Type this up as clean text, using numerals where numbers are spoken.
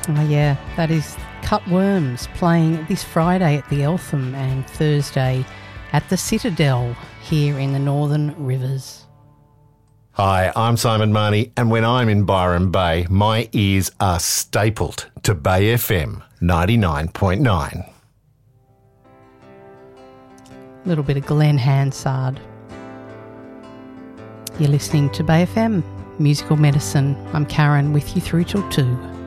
Oh yeah, that is Cut Worms playing this Friday at the Eltham and Thursday at the Citadel here in the Northern Rivers. Hi, I'm Simon Marnie, and when I'm in Byron Bay, my ears are stapled to Bay FM 99.9. A little bit of Glenn Hansard. You're listening to Bay FM Musical Medicine. I'm Karen with you through till 2.